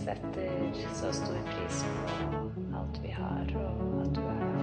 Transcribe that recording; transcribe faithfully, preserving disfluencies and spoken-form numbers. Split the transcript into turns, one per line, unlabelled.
setter så stor pris på alt vi har, og at du er